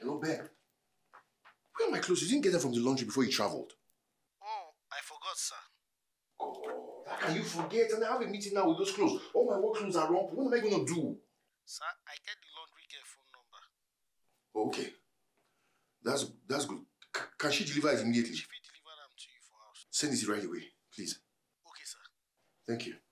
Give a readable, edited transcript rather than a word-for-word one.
Hello, Ben. Where are my clothes? You didn't get them from the laundry before you traveled. Oh, I forgot, sir. Oh, how can you forget? And I have a meeting now with those clothes. All my work clothes are wrong. What am I going to do? Sir, I get the laundry girl phone number. Okay. That's good. Can she deliver it immediately? She will deliver them to you for house. Send it right away, please. Okay, sir. Thank you.